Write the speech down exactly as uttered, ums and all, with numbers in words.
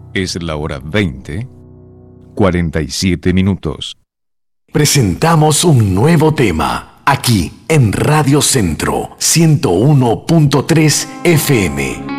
Es la hora veinte, cuarenta y siete minutos. Presentamos un nuevo tema aquí en Radio Centro ciento uno punto tres F M.